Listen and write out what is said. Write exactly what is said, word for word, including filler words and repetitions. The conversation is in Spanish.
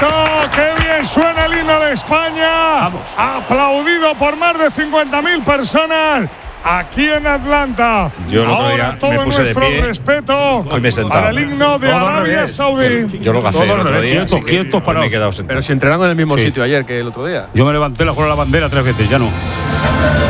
bonito! ¡Qué bien suena el himno de España! Vamos. Aplaudido por más de cincuenta mil personas aquí en Atlanta. Yo el otro Ahora día todo me puse de nuestro pie. respeto Hoy me he sentado. para el himno de Todo al Arabia revés. Saudí. Yo lo gafé el otro día. Quietos, así que quietos, hoy me parados. he quedado sentado. Pero si entrenaron en el mismo Sí. sitio ayer que el otro día. Yo me levanté la jugada de la bandera tres veces, ya no.